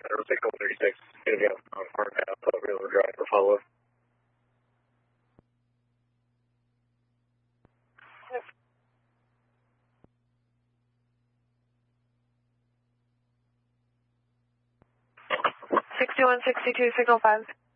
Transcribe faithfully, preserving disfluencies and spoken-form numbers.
Aero Signal thirty-six, going to be on Farm Path, Real Drive for follow-up. sixty-one sixty-two, signal five.